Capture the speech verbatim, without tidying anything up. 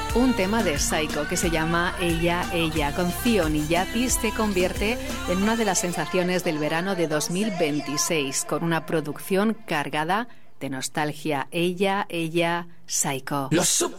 Un tema de Saiko que se llama Ella, Ella. Con Zion y Yapis se convierte en una de las sensaciones del verano de dos mil veintiséis, con una producción cargada de nostalgia. Ella, Ella, Saiko.